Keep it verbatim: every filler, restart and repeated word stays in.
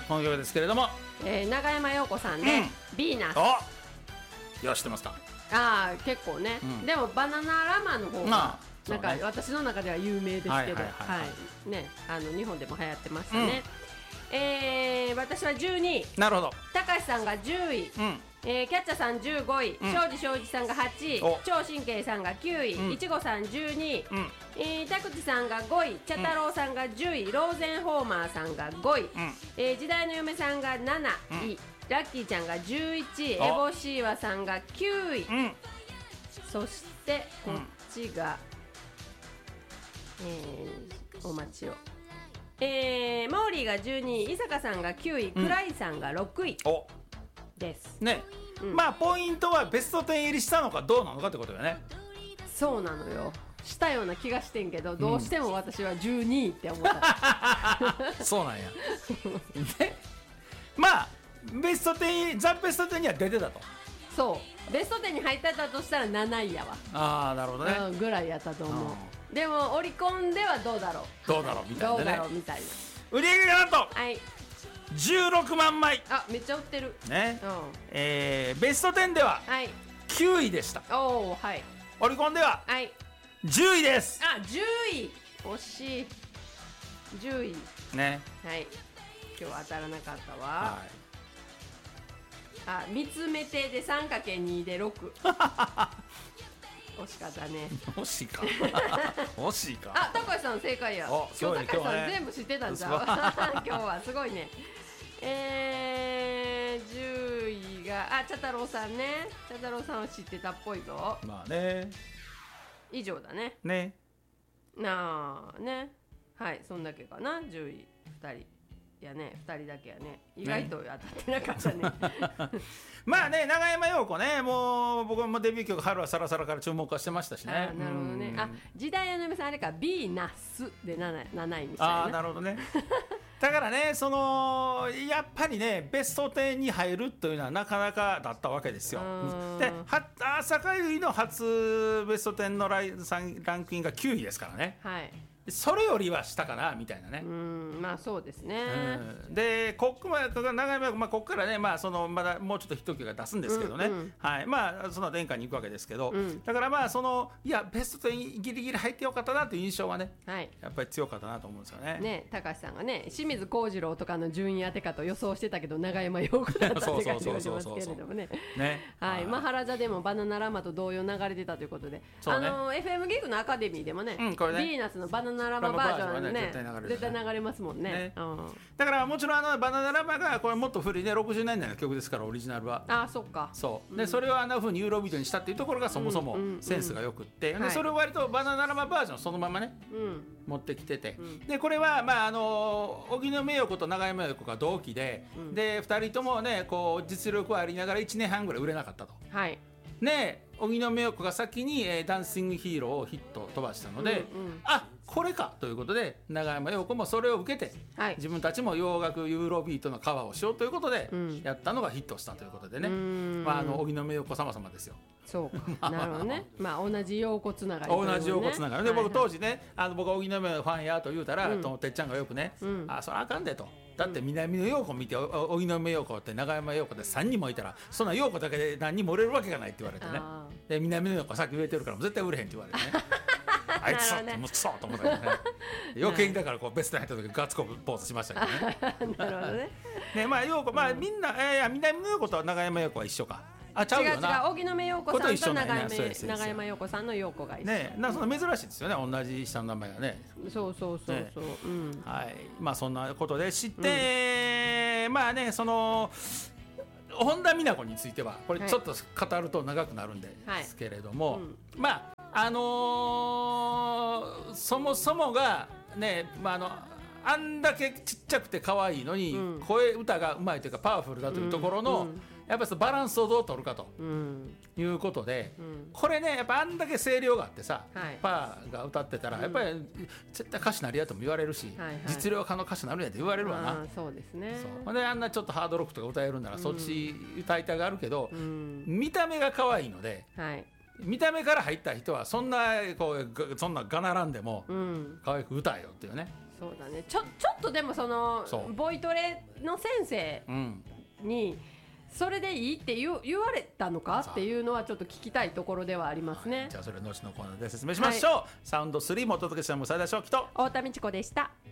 この曲ですけれども、 えー、永山陽子さんで、うん、ビーナス。 お、よ知ってますか。 ああ結構ね、うん、でもバナナラマの方がなんか、ね、私の中では有名ですけど、はいね、あの日本でも流行ってましたね、うん、えー、私はじゅうにい、 なるほど、 高橋さんがじゅうい、うん、えー、キャッチャーさんじゅうごい、うん、庄司庄司さんがはちい、超神経さんがきゅうい、うん、いちごさんじゅうにい、うん、えー、田口さんがごい、茶太郎さんがじゅうい、ローゼンホーマーさんがごい、うん、えー、時代の嫁さんがなない、うん、ラッキーちゃんがじゅういちい、エボシーワさんがきゅうい、うん、そしてこっちが、うん、えー、お待ちを、えー、モーリーがじゅうにい、伊坂さんがきゅうい、クライさんがろくいですね、うん、まあポイントはベストじゅう入りしたのかどうなのかってことよね。 そうなのよ、したような気がしてんけど、どうしても私はじゅうにいって思った、 そうなんやね、まあベストじゅう、ザ・ベストじゅうには出てたと。 そう、ベストじゅうに入ってたとしたらなないやわ。 ああなるほどね、 うん、ぐらいやったと思う。でもオリコンではどうだろうどうだろうみたいなね、 どうだろうみたいな。 売り上げがなんと、 はい、 じゅうろくまんまい。 あ、めっちゃ売ってるね、 うん、 えー、ベストじゅうではきゅういでした、はい、 おー、はい、 オリコンではじゅういです。 あ、じゅうい、惜しい、じゅういね、 はい、今日は当たらなかったわ、 はい、 あ、見つめてで さんかけるに でろく惜しかったね。 惜しいか惜しいか。 あ、高橋さん正解や。今日高橋さん全部知ってたんじゃん今日はすごいね。えー、じゅういが、あ、茶太郎さんね、茶太郎さんは知ってたっぽいぞ。 まあね、 以上だね。 ね、 なあね、はい、そんだけかな。じゅういふたりやね、ふたりだけやね。意外と当たってなかったね。ねまあね、永山陽子ね、もう僕もデビュー曲春はサラサラから注目はしてましたしね。 あ、なるほどね。あ、時代の嫁さんあれか、ビーナスでなないみたいな。 あ、なるほどね。だからね、そのやっぱりね、ベストじゅうに入るというのはなかなかだったわけですよ。で、朝霞の初ベストじゅうのライランクインがきゅういですからね。はい、それよりはしたかなみたいなね。 うん、まあそうですね。 うん、で、ここまで長山、まあここからね、まあそのまだもうちょっとヒット曲が出すんですけどね。うんうん、はい、まあその殿下に行くわけですけど、うん、だからまあそのいやベストじゅうギリギリ入ってよかったなという印象はね、はい、やっぱり強かったなと思うんですよね。ね、 高橋さんがね、清水幸次郎とかの順位当てかと予想してたけど永山陽子だったって書いてありますけれどもね。ね、はい、マハラジャでもバナナラマと同様流れてたということで、ね、あの エフエム ギグのアカデミーでもね、うん、これね、ビーナスのバナナラマバージョンね、絶対流れますもんね。ね、うん、 だからもちろんあのバナナラマがこれもっと古いね、ろくじゅうねんだいの曲ですから、オリジナルは。 あ、そっか。 そうで、うん、それをあんな風にユーロビートにしたっていうところがそもそもセンスがよくって、うんうんうん、でそれを割とバナナラマバージョンそのままね、うん、持ってきてて、うん、でこれはまああの荻野目洋子と永山洋子が同期で、うん、でふたりともねこう実力はありながらいちねんはんぐらい売れなかったと。はい、ね、荻野目洋子が先に、えー、ダンシングヒーローをヒット飛ばしたので、うんうん、あ、これかということで永山洋子もそれを受けて、はい、自分たちも洋楽ユーロビートのカバーをしようということで、うん、やったのがヒットしたということでね、まあ、あの荻野目洋子様様ですよ。 そうかなるほどね。まあ同じ洋子つながり、 ね、同じ洋子つながりで、はいはい、僕当時ね、あの僕は荻野目洋子ファンやと言うたら、うん、とてっちゃんがよくね、うん、あ、それあかんでと。だって南野陽子見て荻野目洋子って永山洋子でさんにんもいたらそんな陽子だけで何人も売れるわけがないって言われてね、で南野陽子さっき売れてるから絶対売れへんって言われてねあいつさってもうクソと思ったけどね余計にだからこうベストに入った時ガッツコポーズしましたけどねなるほどね。ね、まあ陽子、まあみんな、えー、南野陽子と永山洋子は一緒か。あ、ちゃうよな。 違う違う、荻野目洋子さんと永山洋子さんの洋子が一緒ね。 な、その珍しいですよね、同じ下の名前がね。 そうそうそうそう、ね、うん、 はい、まあそんなことで知って、うん、まあね、その本田美奈子についてはこれちょっと語ると長くなるんですけれども、はい、うん、まああのー、そもそもがね、まああのあんだけちっちゃくて可愛いのに、うん、声歌がうまいというかパワフルだというところの、うんうん、やっぱりバランスをどう取るかと、うん、いうことで、うん、これねやっぱあんだけ声量があってさ、はい、パーが歌ってたらやっぱり、うん、絶対歌手なりやとも言われるし、はいはい、実力派の歌手なるやと言われるわな。 あ、そうですね。 そうで、あんなちょっとハードロックとか歌えるんなら、うん、そっち歌いたがるけど、うん、見た目が可愛いので、はい、見た目から入った人はそんなこうそんながならんでも、うん、可愛く歌えよっていうね。 そうだね、ちょちょっとでもそのボイトレの先生にそれでいいって言う言われたのかっていうのはちょっと聞きたいところではありますね、はい、 じゃあそれ後のコーナーで説明しましょう、はい、サウンドスリーもお届けしたのも斉田翔樹と太田美智子でした。